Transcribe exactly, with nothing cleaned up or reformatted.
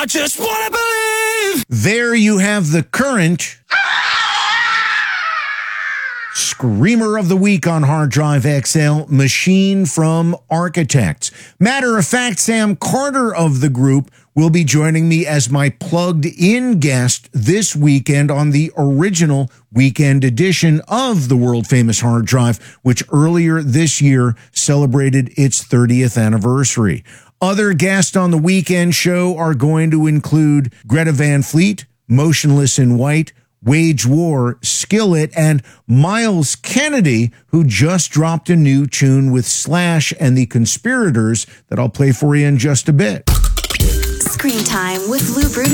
I just wanna believe. There you have the current Screamer of the Week on Hard Drive X L, Machine from Architects. Matter of fact, Sam Carter of the group will be joining me as my plugged-in guest this weekend on the original weekend edition of the world-famous Hard Drive, which earlier this year celebrated its thirtieth anniversary. Other guests on the weekend show are going to include Greta Van Fleet, Motionless in White, Wage War, Skillet, and Miles Kennedy, who just dropped a new tune with Slash and the Conspirators that I'll play for you in just a bit. Screen Time with Lou Brutus.